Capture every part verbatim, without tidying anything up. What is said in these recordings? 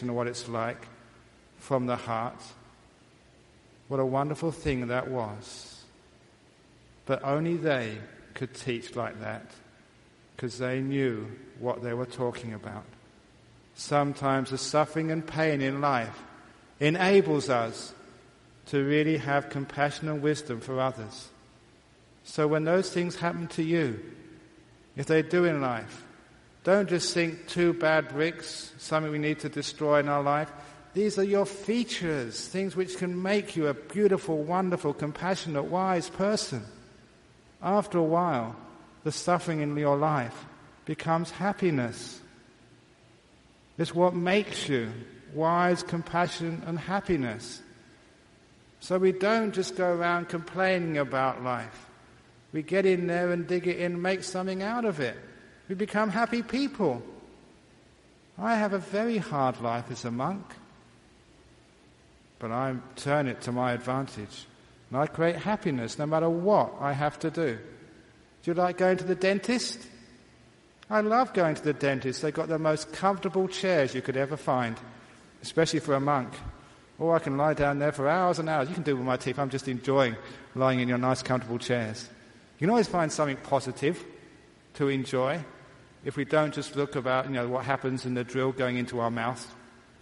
description of what it's like from the heart. What a wonderful thing that was. But only they could teach like that, because they knew what they were talking about. Sometimes the suffering and pain in life enables us to really have compassion and wisdom for others. So when those things happen to you, if they do in life, don't just think two bad bricks, something we need to destroy in our life. These are your features, things which can make you a beautiful, wonderful, compassionate, wise person. After a while, the suffering in your life becomes happiness. It's what makes you wise, compassion, and happiness. So we don't just go around complaining about life. We get in there and dig it in, make something out of it. We become happy people. I have a very hard life as a monk, but I turn it to my advantage. And I create happiness no matter what I have to do. Do you like going to the dentist? I love going to the dentist. They've got the most comfortable chairs you could ever find, especially for a monk. Or I can lie down there for hours and hours. You can do it with my teeth. I'm just enjoying lying in your nice, comfortable chairs. You can always find something positive to enjoy if we don't just look about, you know, what happens in the drill going into our mouth.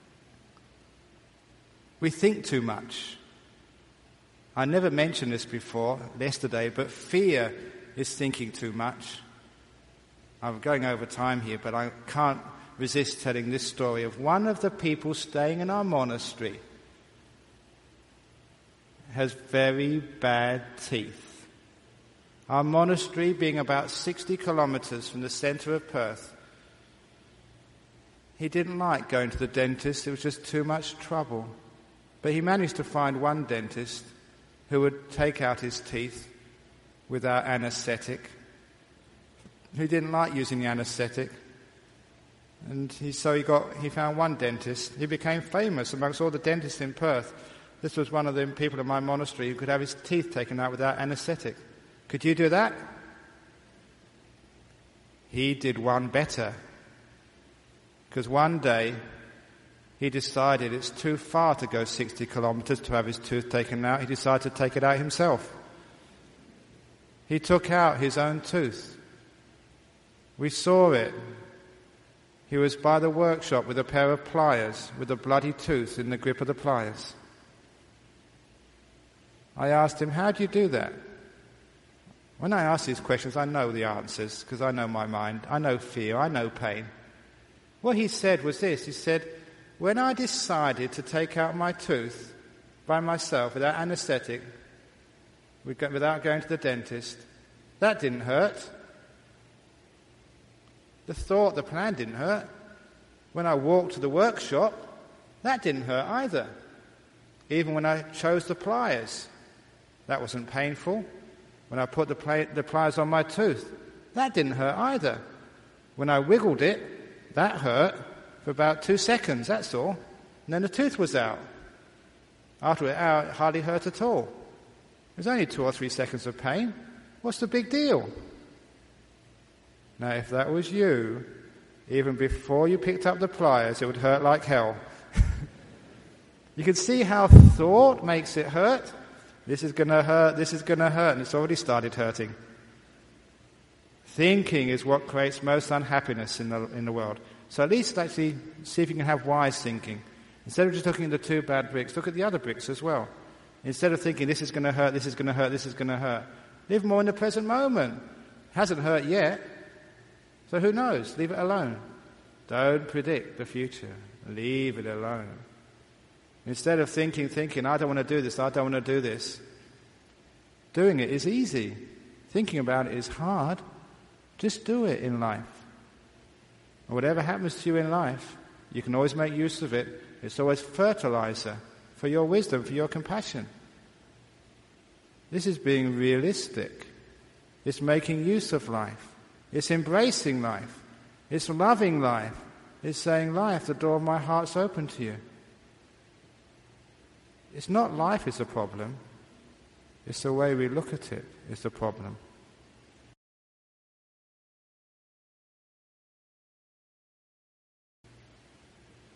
We think too much. I never mentioned this before, yesterday, but fear is thinking too much. I'm going over time here, but I can't resist telling this story of one of the people staying in our monastery has very bad teeth. Our monastery being about sixty kilometres from the centre of Perth. He didn't like going to the dentist, it was just too much trouble. But he managed to find one dentist who would take out his teeth without anaesthetic. He didn't like using the anaesthetic. And he, so he got, he found one dentist. He became famous amongst all the dentists in Perth. This was one of the people in my monastery who could have his teeth taken out without anaesthetic. Could you do that? He did one better. Because one day he decided it's too far to go sixty kilometres to have his tooth taken out. He decided to take it out himself. He took out his own tooth. We saw it. He was by the workshop with a pair of pliers, with a bloody tooth in the grip of the pliers. I asked him, how do you do that? When I ask these questions, I know the answers, because I know my mind. I know fear. I know pain. What he said was this. He said, when I decided to take out my tooth by myself without anaesthetic, without going to the dentist, that didn't hurt. The thought, the plan didn't hurt. When I walked to the workshop, that didn't hurt either. Even when I chose the pliers, that wasn't painful. When I put the, pli- the pliers on my tooth, that didn't hurt either. When I wiggled it, that hurt for about two seconds, that's all. And then the tooth was out. After it out, it hardly hurt at all. It was only two or three seconds of pain. What's the big deal? Now, if that was you, even before you picked up the pliers, it would hurt like hell. You can see how thought makes it hurt. This is going to hurt, this is going to hurt, and it's already started hurting. Thinking is what creates most unhappiness in the, in the world. So at least actually see if you can have wise thinking. Instead of just looking at the two bad bricks, look at the other bricks as well. Instead of thinking, this is going to hurt, this is going to hurt, this is going to hurt, live more in the present moment. It hasn't hurt yet, so who knows? Leave it alone. Don't predict the future. Leave it alone. Instead of thinking, thinking, I don't want to do this, I don't want to do this. Doing it is easy. Thinking about it is hard. Just do it in life. And whatever happens to you in life, you can always make use of it. It's always fertilizer for your wisdom, for your compassion. This is being realistic. It's making use of life. It's embracing life. It's loving life. It's saying, life, the door of my heart's open to you. It's not life is the problem. It's the way we look at it is the problem.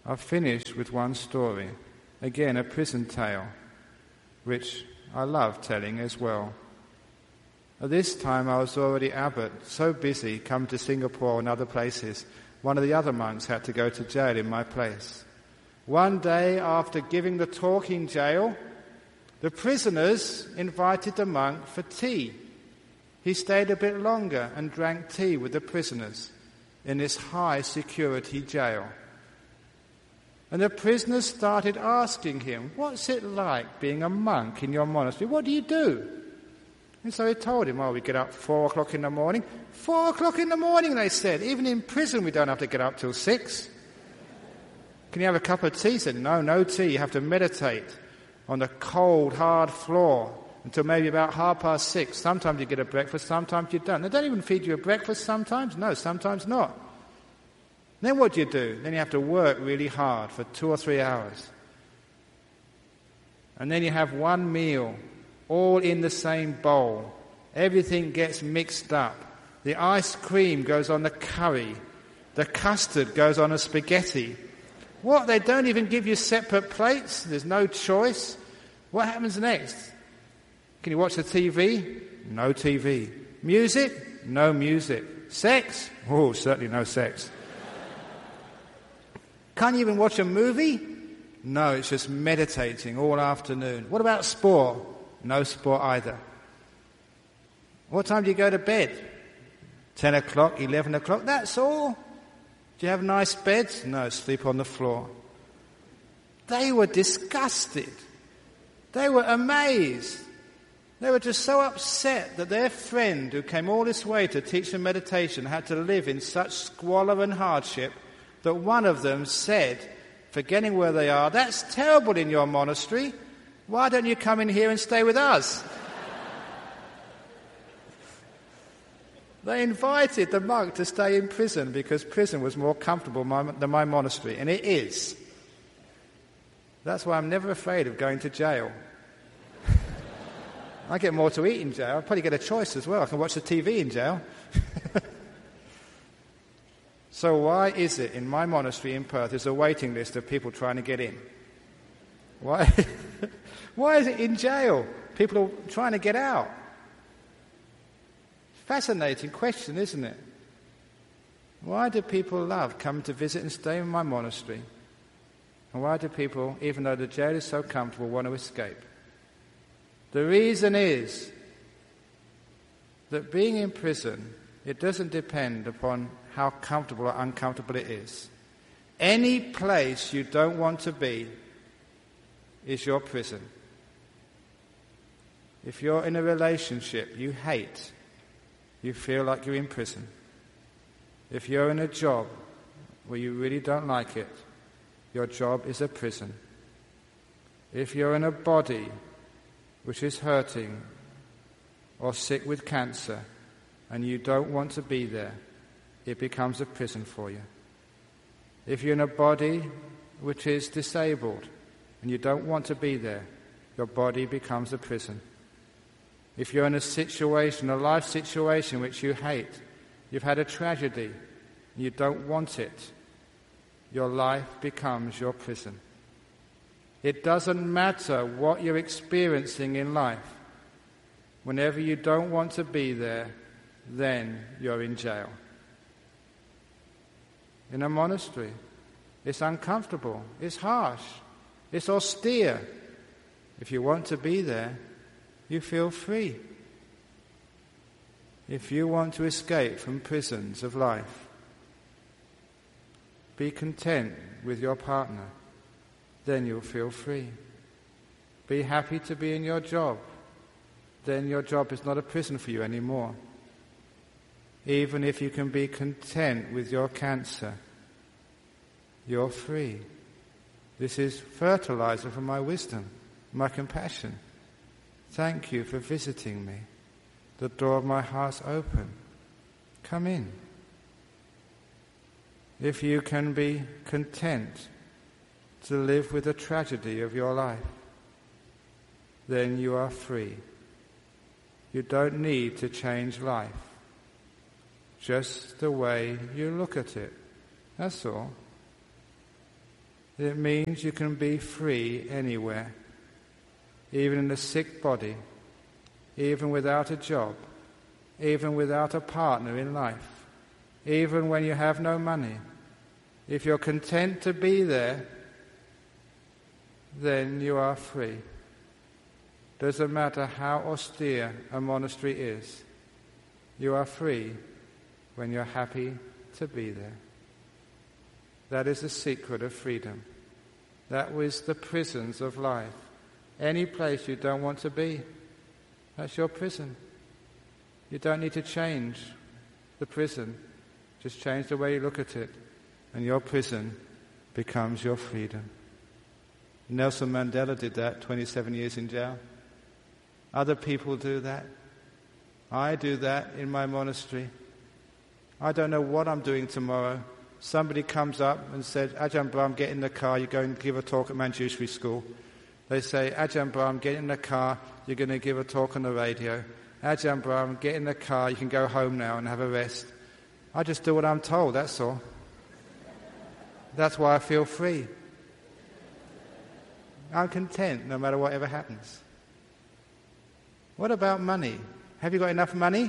I'll finish with one story, again a prison tale, which I love telling as well. At this time I was already abbot, so busy, come to Singapore and other places. One of the other monks had to go to jail in my place. One day, after giving the talk in jail, the prisoners invited the monk for tea. He stayed a bit longer and drank tea with the prisoners in this high-security jail. And the prisoners started asking him, "What's it like being a monk in your monastery? What do you do?" And so he told him, "Oh, we get up four o'clock in the morning." Four o'clock in the morning, they said. Even in prison we don't have to get up till six. "Can you have a cup of tea?" He said, "No, no tea. You have to meditate on the cold, hard floor until maybe about half past six. Sometimes you get a breakfast, sometimes you don't. They don't even feed you a breakfast sometimes. No, sometimes not. Then what do you do? Then you have to work really hard for two or three hours. And then you have one meal, all in the same bowl. Everything gets mixed up. The ice cream goes on the curry. The custard goes on a spaghetti. What? They don't even give you separate plates? There's no choice? What happens next? Can you watch the T V? No T V. Music? No music. Sex? Oh, certainly no sex. Can't you even watch a movie? No, it's just meditating all afternoon. What about sport? No sport either. What time do you go to bed? Ten o'clock, eleven o'clock, that's all. Do you have nice beds? No, sleep on the floor. They were disgusted. They were amazed. They were just so upset that their friend, who came all this way to teach them meditation, had to live in such squalor and hardship that one of them said, forgetting where they are, "That's terrible in your monastery. Why don't you come in here and stay with us?" They invited the monk to stay in prison because prison was more comfortable than my monastery, and it is. That's why I'm never afraid of going to jail. I get more to eat in jail. I probably get a choice as well. I can watch the T V in jail. So why is it in my monastery in Perth there's a waiting list of people trying to get in? Why? Why is it in jail? People are trying to get out. Fascinating question, isn't it? Why do people love come to visit and stay in my monastery? And why do people, even though the jail is so comfortable, want to escape? The reason is that being in prison, it doesn't depend upon how comfortable or uncomfortable it is. Any place you don't want to be is your prison. If you're in a relationship you hate, you feel like you're in prison. If you're in a job where you really don't like it, your job is a prison. If you're in a body which is hurting or sick with cancer and you don't want to be there, it becomes a prison for you. If you're in a body which is disabled and you don't want to be there, your body becomes a prison. If you're in a situation, a life situation which you hate, you've had a tragedy, and you don't want it, your life becomes your prison. It doesn't matter what you're experiencing in life. Whenever you don't want to be there, then you're in jail. In a monastery, it's uncomfortable, it's harsh, it's austere. If you want to be there, you feel free. If you want to escape from prisons of life, be content with your partner, then you'll feel free. Be happy to be in your job, then your job is not a prison for you anymore. Even if you can be content with your cancer, you're free. This is fertilizer for my wisdom, my compassion. Thank you for visiting me. The door of my heart's open. Come in. If you can be content to live with the tragedy of your life, then you are free. You don't need to change life. Just the way you look at it. That's all. It means you can be free anywhere, even in a sick body, even without a job, even without a partner in life, even when you have no money. If you're content to be there, then you are free. Doesn't matter how austere a monastery is, you are free when you're happy to be there. That is the secret of freedom. That was the prisons of life. Any place you don't want to be, that's your prison. You don't need to change the prison. Just change the way you look at it, and your prison becomes your freedom. Nelson Mandela did that, twenty-seven years in jail. Other people do that. I do that in my monastery. I don't know what I'm doing tomorrow. Somebody comes up and says, Ajahn Brahm, get in the car, you're going to give a talk at Manjushri School. They say, Ajahn Brahm, get in the car, you're going to give a talk on the radio. Ajahn Brahm, get in the car, you can go home now and have a rest. I just do what I'm told, that's all. That's why I feel free. I'm content no matter whatever happens. What about money? Have you got enough money?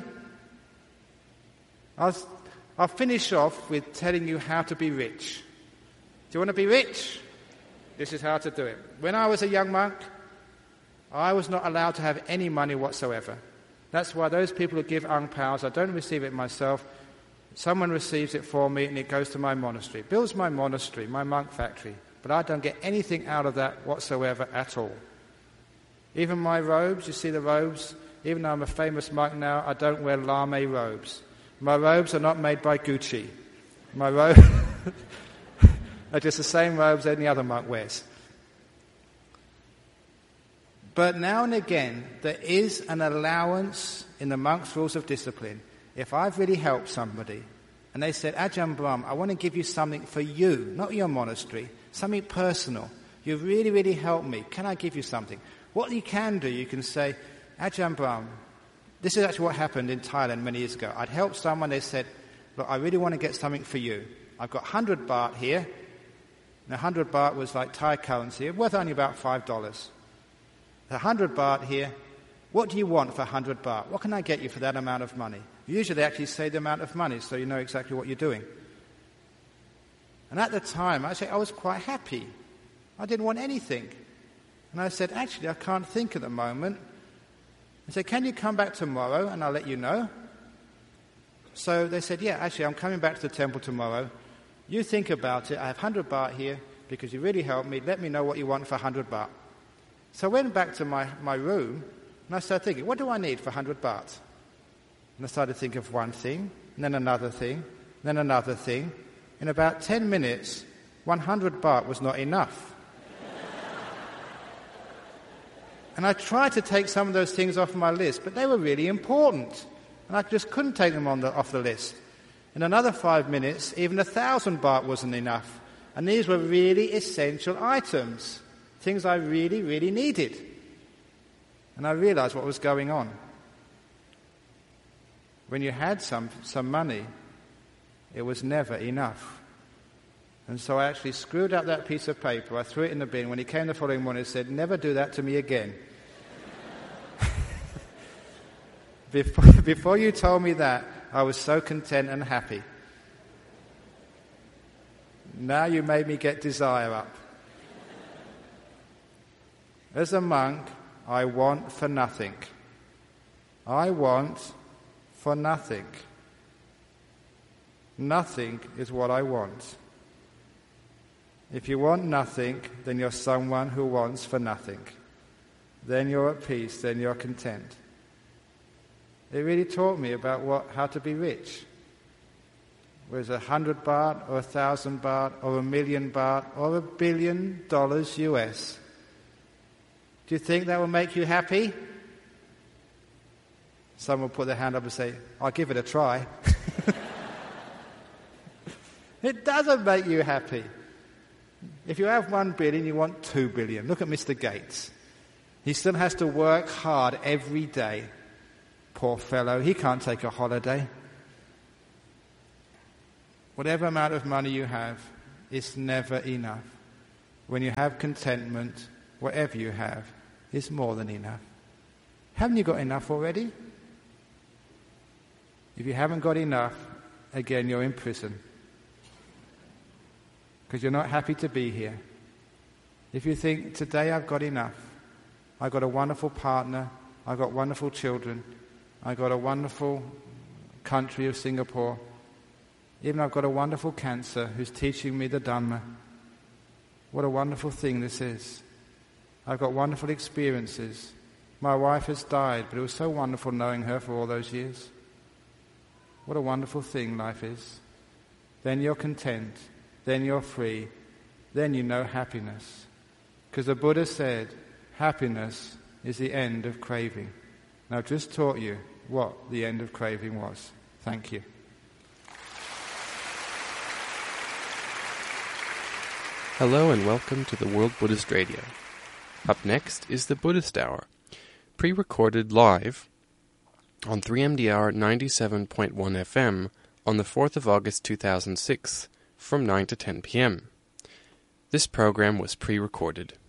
I'll, I'll finish off with telling you how to be rich. Do you want to be rich? This is how to do it. When I was a young monk, I was not allowed to have any money whatsoever. That's why those people who give ang paos, I don't receive it myself. Someone receives it for me and it goes to my monastery. It builds my monastery, my monk factory. But I don't get anything out of that whatsoever at all. Even my robes, you see the robes? Even though I'm a famous monk now, I don't wear lame robes. My robes are not made by Gucci. My robes are just the same robes any other monk wears. But now and again, there is an allowance in the monk's rules of discipline. If I've really helped somebody, and they said, Ajahn Brahm, I want to give you something for you, not your monastery, something personal. You've really, really helped me. Can I give you something? What you can do, you can say, Ajahn Brahm, this is actually what happened in Thailand many years ago. I'd helped someone, they said, look, I really want to get something for you. I've got one hundred baht here. And one hundred baht was like Thai currency, worth only about five dollars. one hundred baht here. What do you want for one hundred baht? What can I get you for that amount of money? Usually they actually say the amount of money, so you know exactly what you're doing. And at the time, I said, I was quite happy. I didn't want anything. And I said, actually, I can't think at the moment. I said, can you come back tomorrow and I'll let you know? So they said, yeah, actually, I'm coming back to the temple tomorrow. You think about it. I have one hundred baht here because you really helped me. Let me know what you want for one hundred baht. So I went back to my, my room and I started thinking, what do I need for one hundred baht? And I started thinking of one thing, and then another thing, then another thing. In about ten minutes, one hundred baht was not enough. And I tried to take some of those things off my list, but they were really important. And I just couldn't take them on the, off the list. In another five minutes, even a thousand baht wasn't enough. And these were really essential items, things I really, really needed. And I realized what was going on. When you had some, some money, it was never enough. And so I actually screwed up that piece of paper, I threw it in the bin. When he came the following morning, he said, never do that to me again. before, before you told me that, I was so content and happy. Now you made me get desire up. As a monk, I want for nothing. I want for nothing. Nothing is what I want. If you want nothing, then you're someone who wants for nothing. Then you're at peace, then you're content. It really taught me about what how to be rich. Was a hundred baht or a thousand baht or a million baht or a billion dollars U S. Do you think that will make you happy? Someone will put their hand up and say, I'll give it a try. It doesn't make you happy. If you have one billion, you want two billion. Look at Mister Gates. He still has to work hard every day. Poor fellow, he can't take a holiday. Whatever amount of money you have, it's never enough. when you have contentment, whatever you have is more than enough. Haven't you got enough already? If you haven't got enough, again, you're in prison. Because you're not happy to be here. If you think, today I've got enough, I've got a wonderful partner, I've got wonderful children, I've got a wonderful country of Singapore, even I've got a wonderful cancer who's teaching me the Dhamma. What a wonderful thing this is. I've got wonderful experiences. My wife has died, but it was so wonderful knowing her for all those years. What a wonderful thing life is. Then you're content. Then you're free. Then you know happiness. Because the Buddha said, happiness is the end of craving. Now I've just taught you what the end of craving was. Thank you. Hello and welcome to the World Buddhist Radio. Up next is the Buddhist Hour, pre-recorded live on three M D R ninety-seven point one F M on the fourth of August two thousand six from nine to ten p.m. This program was pre-recorded.